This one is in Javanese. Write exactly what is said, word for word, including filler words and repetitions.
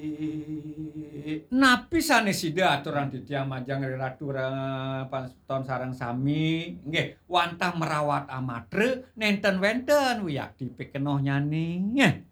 Napi sanesida aturan Ditya Majang Ratu Pangeston sareng sami nggih wantah merawat amadre nenten wenten wiyadi pikenoh nyani.